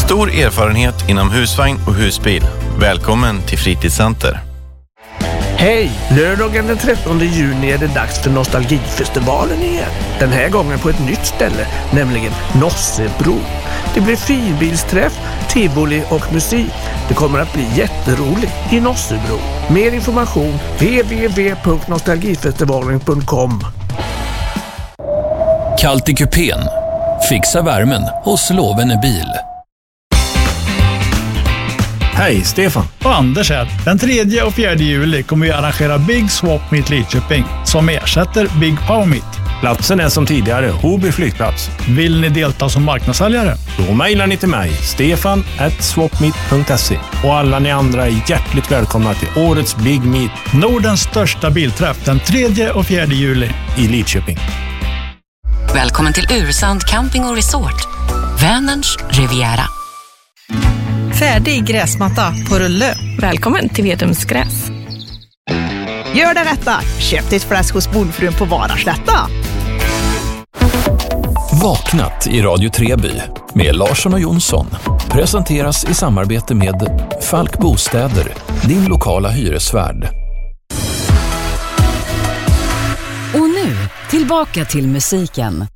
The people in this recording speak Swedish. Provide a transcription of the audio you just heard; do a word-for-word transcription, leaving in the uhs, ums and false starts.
Stor erfarenhet inom husvagn och husbil. Välkommen till Fritidscenter. Hej! Lördagen den trettonde juni är det dags för Nostalgifestivalen igen. Den här gången på ett nytt ställe, nämligen Nossebro. Det blir filbilsträff, tivoli och musik. Det kommer att bli jätteroligt i Nossebro. Mer information w w w punkt nostalgifestivalen punkt com. Kallt i kupén. Fixa värmen hos Lovene bil. Hej, Stefan. Och Anders här. Den tredje och fjärde juli kommer vi arrangera Big Swap Meet Lidköping som ersätter Big Power Meet. Platsen är som tidigare, Hoby flygplats. Vill ni delta som marknadssäljare? Då mejlar ni till mig, stefan at swapmeet punkt se. Och alla ni andra är hjärtligt välkomna till årets Big Meet. Nordens största bilträff den tredje och fjärde juli i Lidköping. Välkommen till Ursand Camping och Resort. Vänerns Riviera. Färdig gräsmatta på rulle. Välkommen till Vetumsgräs. Gör det rätta. Köp ditt fläsk hos Bondfrun på Varaslätta. Vaknat i Radio Treby med Larsson och Jonsson. Presenteras i samarbete med Falk Bostäder, din lokala hyresvärd. Och nu, tillbaka till musiken.